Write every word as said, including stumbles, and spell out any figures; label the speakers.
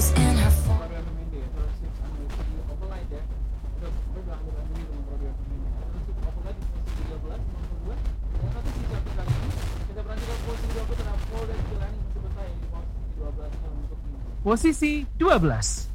Speaker 1: clothes and her phone.
Speaker 2: baru yang main deh terus si anu si Opelite ya udah gue bilang bilang dulu teman baru yang main terus si Opelite di posisi tiga belas nomor dua yang satu si Jatuh kali ini kita berlanjut ke posisi dua belas dan Paul dan Jelani masih bersaing di posisi dua belas untuk ini
Speaker 3: Posisi dua belas.